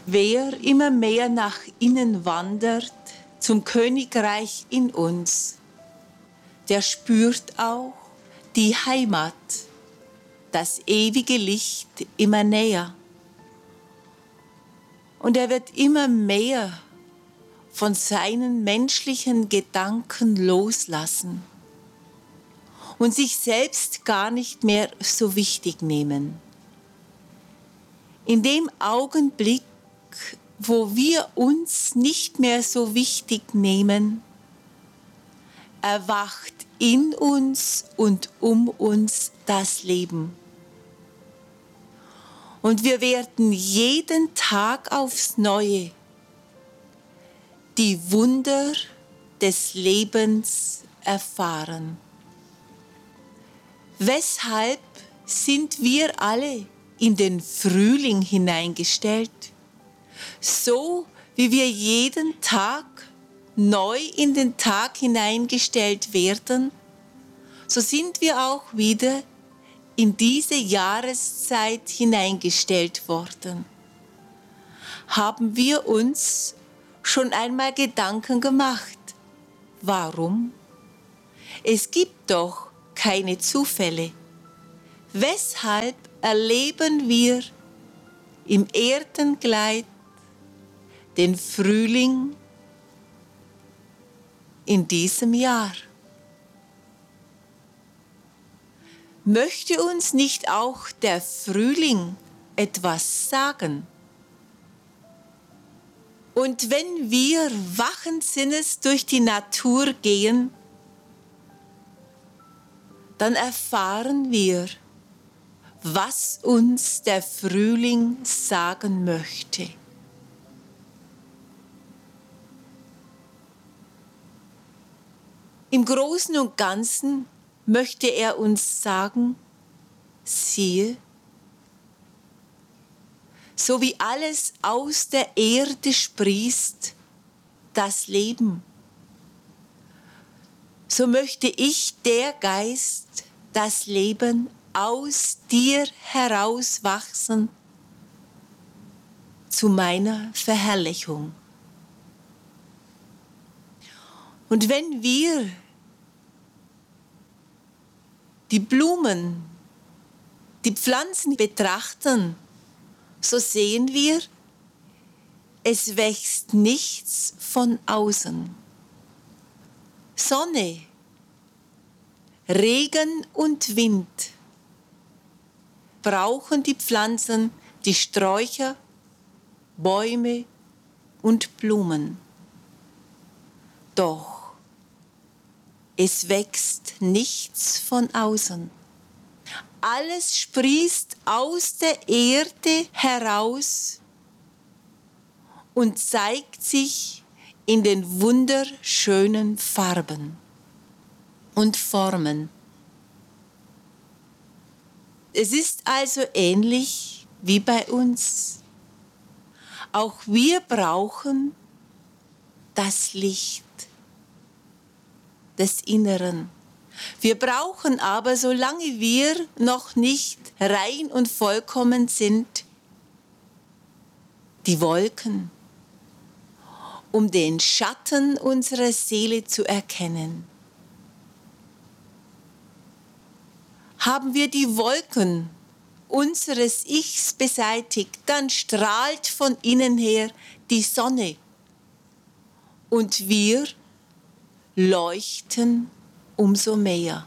Wer immer mehr nach innen wandert, zum Königreich in uns, der spürt auch die Heimat, das ewige Licht immer näher. Und er wird immer mehr von seinen menschlichen Gedanken loslassen und sich selbst gar nicht mehr so wichtig nehmen. In dem Augenblick, wo wir uns nicht mehr so wichtig nehmen, erwacht in uns und um uns das Leben. Und wir werden jeden Tag aufs Neue die Wunder des Lebens erfahren. Weshalb sind wir alle in den Frühling hineingestellt? So wie wir jeden Tag neu in den Tag hineingestellt werden, so sind wir auch wieder in diese Jahreszeit hineingestellt worden. Haben wir uns schon einmal Gedanken gemacht? Warum? Es gibt doch keine Zufälle. Weshalb erleben wir im Erdenkleid den Frühling in diesem Jahr? Möchte uns nicht auch der Frühling etwas sagen? Und wenn wir wachen Sinnes durch die Natur gehen, dann erfahren wir, was uns der Frühling sagen möchte. Im Großen und Ganzen möchte er uns sagen, siehe, so wie alles aus der Erde sprießt, das Leben, so möchte ich, der Geist, das Leben aus dir herauswachsen zu meiner Verherrlichung. Und wenn wir die Blumen, die Pflanzen betrachten, so sehen wir, es wächst nichts von außen. Sonne, Regen und Wind brauchen die Pflanzen, die Sträucher, Bäume und Blumen. Doch es wächst nichts von außen. Alles sprießt aus der Erde heraus und zeigt sich in den wunderschönen Farben und Formen. Es ist also ähnlich wie bei uns. Auch wir brauchen das Licht des Inneren. Wir brauchen aber, solange wir noch nicht rein und vollkommen sind, die Wolken, um den Schatten unserer Seele zu erkennen. Haben wir die Wolken unseres Ichs beseitigt, dann strahlt von innen her die Sonne und wir leuchten umso mehr.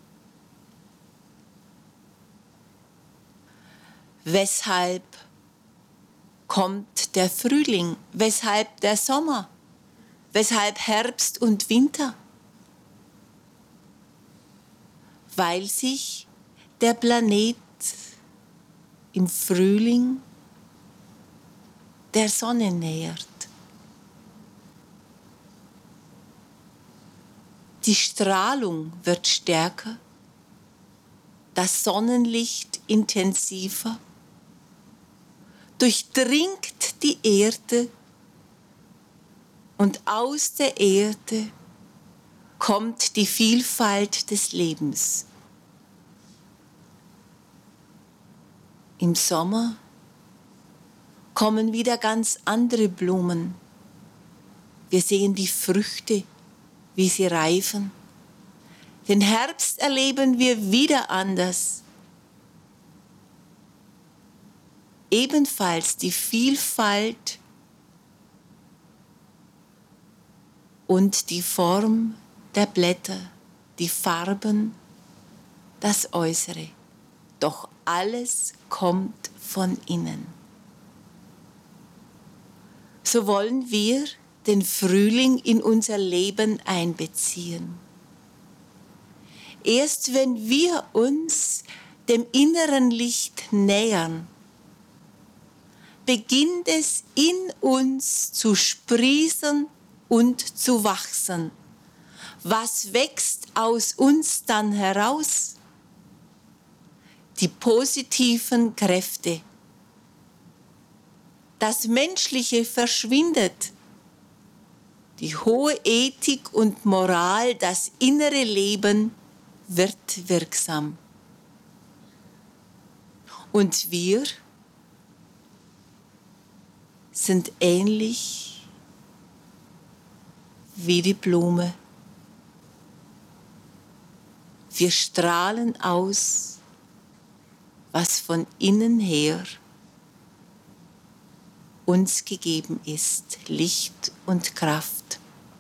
Weshalb kommt der Frühling? Weshalb der Sommer? Weshalb Herbst und Winter? Weil sich der Planet im Frühling der Sonne nähert. Die Strahlung wird stärker, das Sonnenlicht intensiver, durchdringt die Erde und aus der Erde kommt die Vielfalt des Lebens. Im Sommer kommen wieder ganz andere Blumen. Wir sehen die Früchte, wie sie reifen. Den Herbst erleben wir wieder anders. Ebenfalls die Vielfalt und die Form der Blätter, die Farben, das Äußere. Doch alles kommt von innen. So wollen wir den Frühling in unser Leben einbeziehen. Erst wenn wir uns dem inneren Licht nähern, beginnt es in uns zu sprießen und zu wachsen. Was wächst aus uns dann heraus? Die positiven Kräfte. Das Menschliche verschwindet. Die hohe Ethik und Moral, das innere Leben wird wirksam. Und wir sind ähnlich wie die Blume. Wir strahlen aus, was von innen her uns gegeben ist, Licht und Kraft.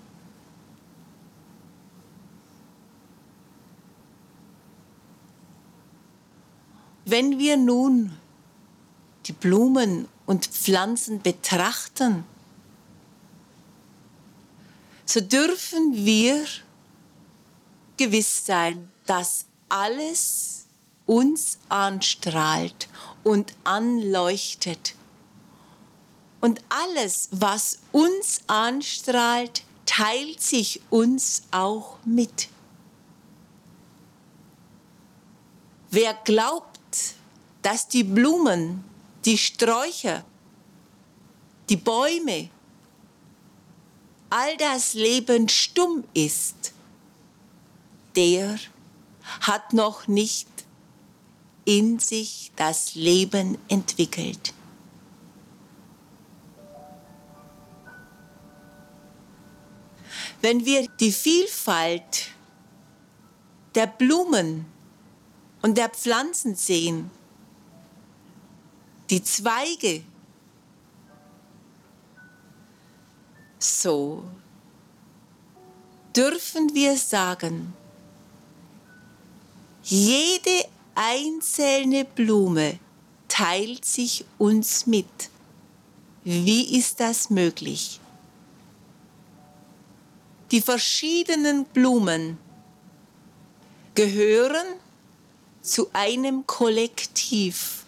Wenn wir nun die Blumen und Pflanzen betrachten, so dürfen wir gewiss sein, dass alles uns anstrahlt und anleuchtet. Und alles, was uns anstrahlt, teilt sich uns auch mit. Wer glaubt, dass die Blumen, die Sträucher, die Bäume, all das Leben stumm ist, der hat noch nicht in sich das Leben entwickelt. Wenn wir die Vielfalt der Blumen und der Pflanzen sehen, die Zweige, so dürfen wir sagen, jede einzelne Blume teilt sich uns mit. Wie ist das möglich? Die verschiedenen Blumen gehören zu einem Kollektiv.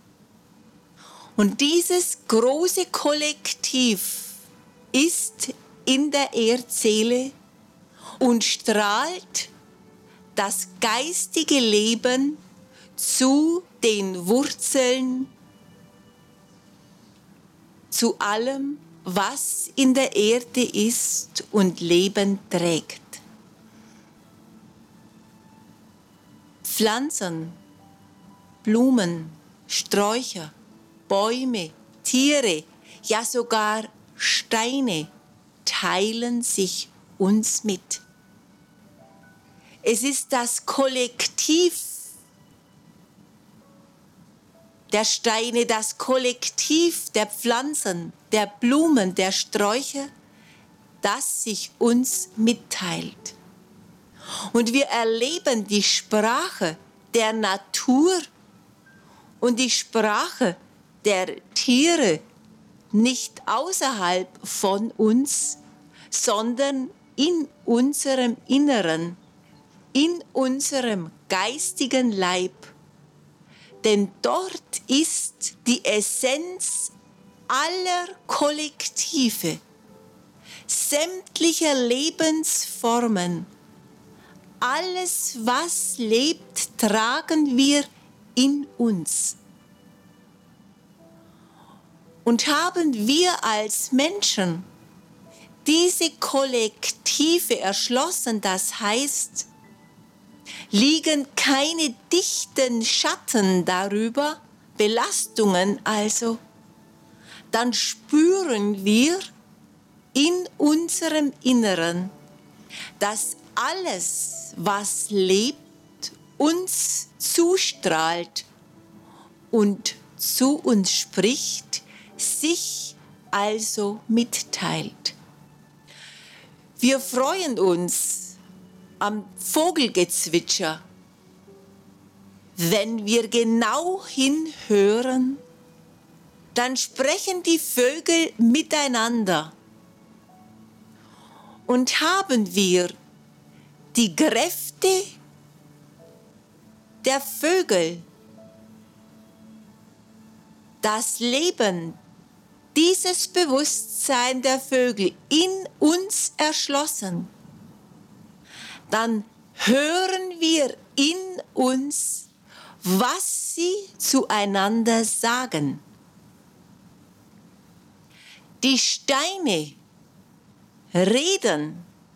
Und dieses große Kollektiv ist in der Erdseele und strahlt das geistige Leben zu den Wurzeln, zu allem, was in der Erde ist und Leben trägt. Pflanzen, Blumen, Sträucher, Bäume, Tiere, ja sogar Steine teilen sich uns mit. Es ist das Kollektiv der Steine, das Kollektiv der Pflanzen, der Blumen, der Sträucher, das sich uns mitteilt. Und wir erleben die Sprache der Natur und die Sprache der Tiere nicht außerhalb von uns, sondern in unserem Inneren, in unserem geistigen Leib. Denn dort ist die Essenz aller Kollektive, sämtlicher Lebensformen. Alles, was lebt, tragen wir in uns. Und haben wir als Menschen diese Kollektive erschlossen, das heißt, liegen keine dichten Schatten darüber, Belastungen also, dann spüren wir in unserem Inneren, dass alles, was lebt, uns zustrahlt und zu uns spricht, sich also mitteilt. Wir freuen uns am Vogelgezwitscher, wenn wir genau hinhören, dann sprechen die Vögel miteinander. Und haben wir die Kräfte der Vögel, das Leben, dieses Bewusstsein der Vögel in uns erschlossen, dann hören wir in uns, was sie zueinander sagen. Die Steine reden.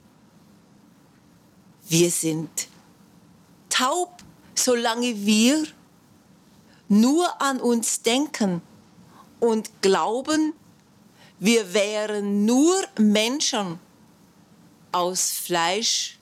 Wir sind taub, solange wir nur an uns denken und glauben, wir wären nur Menschen aus Fleisch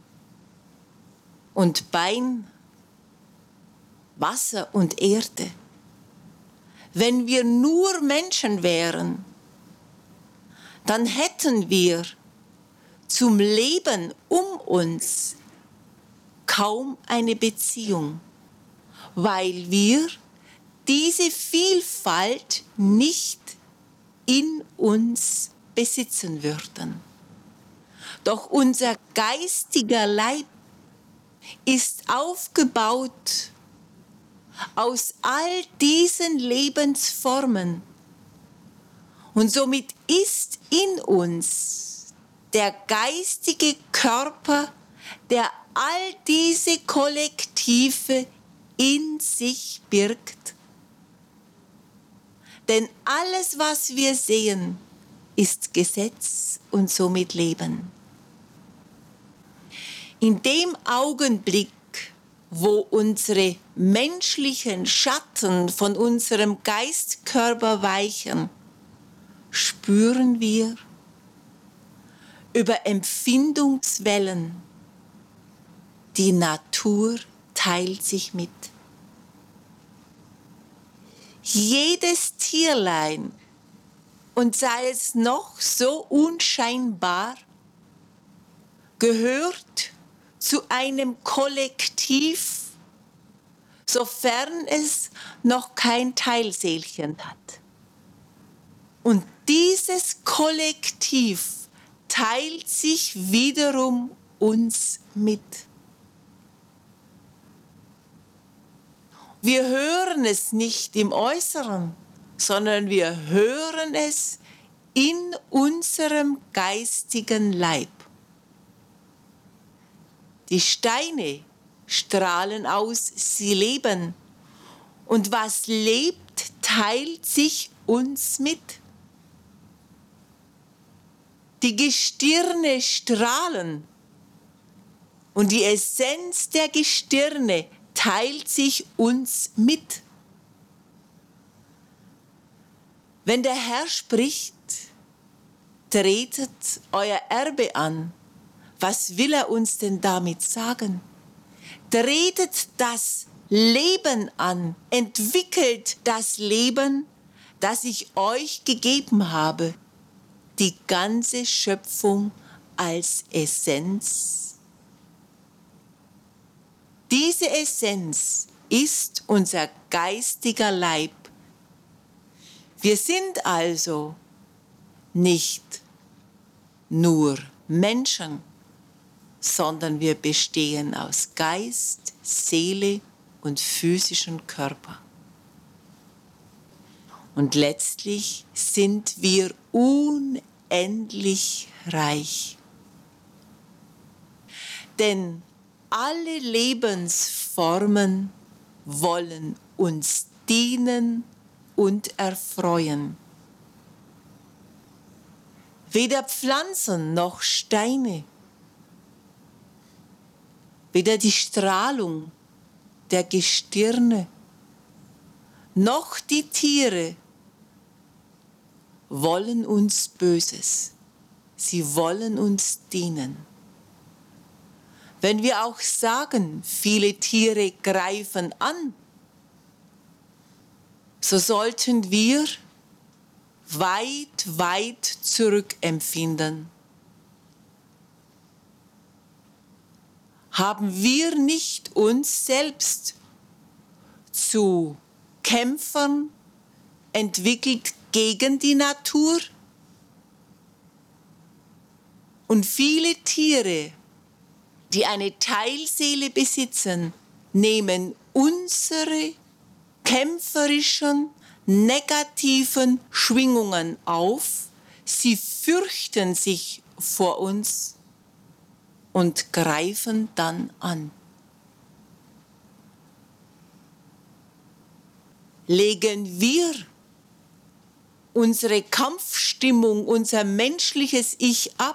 und Bein, Wasser und Erde. Wenn wir nur Menschen wären, dann hätten wir zum Leben um uns kaum eine Beziehung, weil wir diese Vielfalt nicht in uns besitzen würden. Doch unser geistiger Leib ist aufgebaut aus all diesen Lebensformen. Und somit ist in uns der geistige Körper, der all diese Kollektive in sich birgt. Denn alles, was wir sehen, ist Gesetz und somit Leben. In dem Augenblick, wo unsere menschlichen Schatten von unserem Geistkörper weichen, spüren wir über Empfindungswellen, die Natur teilt sich mit. Jedes Tierlein, und sei es noch so unscheinbar, gehört zu einem Kollektiv, sofern es noch kein Teilseelchen hat. Und dieses Kollektiv teilt sich wiederum uns mit. Wir hören es nicht im Äußeren, sondern wir hören es in unserem geistigen Leib. Die Steine strahlen aus, sie leben. Und was lebt, teilt sich uns mit. Die Gestirne strahlen und die Essenz der Gestirne teilt sich uns mit. Wenn der Herr spricht, tretet euer Erbe an. Was will er uns denn damit sagen? Tretet das Leben an, entwickelt das Leben, das ich euch gegeben habe, die ganze Schöpfung als Essenz. Diese Essenz ist unser geistiger Leib. Wir sind also nicht nur Menschen, sondern wir bestehen aus Geist, Seele und physischen Körper. Und letztlich sind wir unendlich reich. Denn alle Lebensformen wollen uns dienen und erfreuen. Weder Pflanzen noch Steine, weder die Strahlung der Gestirne, noch die Tiere, wollen uns Böses. Sie wollen uns dienen. Wenn wir auch sagen, viele Tiere greifen an, so sollten wir weit, weit zurückempfinden. Haben wir nicht uns selbst zu Kämpfern entwickelt gegen die Natur? Und viele Tiere, die eine Teilseele besitzen, nehmen unsere kämpferischen, negativen Schwingungen auf. Sie fürchten sich vor uns und greifen dann an. Legen wir unsere Kampfstimmung, unser menschliches Ich ab,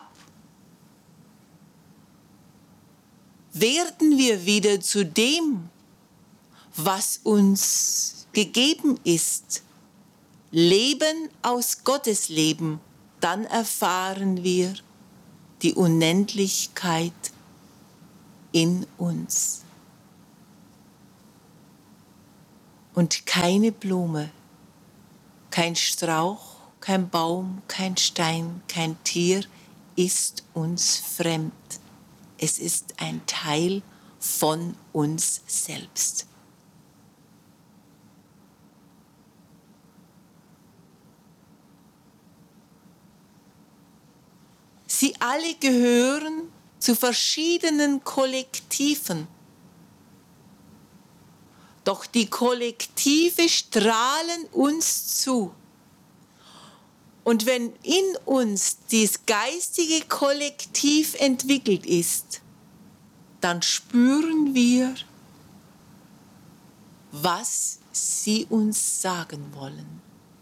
werden wir wieder zu dem, was uns gegeben ist. Leben aus Gottes Leben, dann erfahren wir die Unendlichkeit in uns. Und keine Blume, kein Strauch, kein Baum, kein Stein, kein Tier ist uns fremd. Es ist ein Teil von uns selbst. Sie alle gehören zu verschiedenen Kollektiven. Doch die Kollektive strahlen uns zu. Und wenn in uns dieses geistige Kollektiv entwickelt ist, dann spüren wir, was sie uns sagen wollen.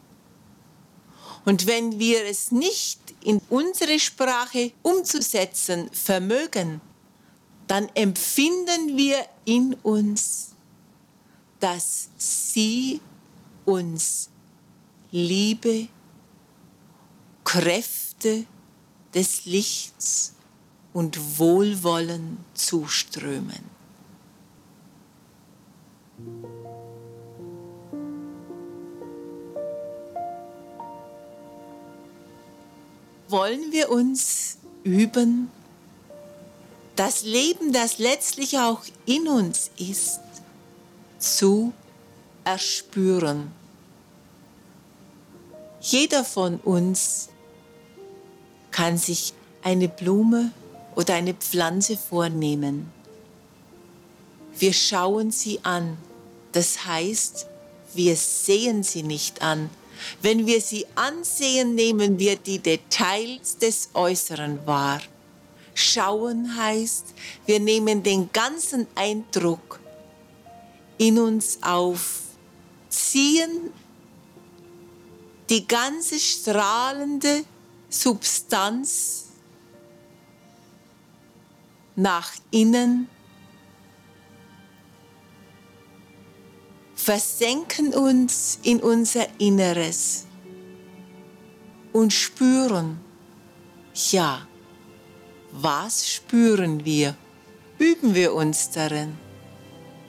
Und wenn wir es nicht in unsere Sprache umzusetzen vermögen, dann empfinden wir in uns, dass sie uns Liebe, Kräfte des Lichts und Wohlwollen zuströmen. Wollen wir uns üben, das Leben, das letztlich auch in uns ist, zu erspüren. Jeder von uns kann sich eine Blume oder eine Pflanze vornehmen. Wir schauen sie an, das heißt, wir sehen sie nicht an. Wenn wir sie ansehen, nehmen wir die Details des Äußeren wahr. Schauen heißt, wir nehmen den ganzen Eindruck in uns auf, ziehen die ganze strahlende Substanz nach innen, versenken uns in unser Inneres und spüren, ja, was spüren wir? Üben wir uns darin.